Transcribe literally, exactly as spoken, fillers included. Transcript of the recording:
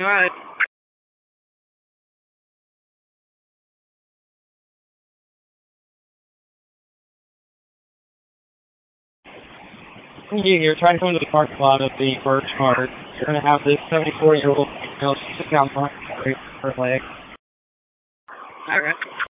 Alright. You, you're trying to go into the parking lot of the Birch Mart. You're going to have this seventy-four-year-old, you know, sit down front for her leg. Alright.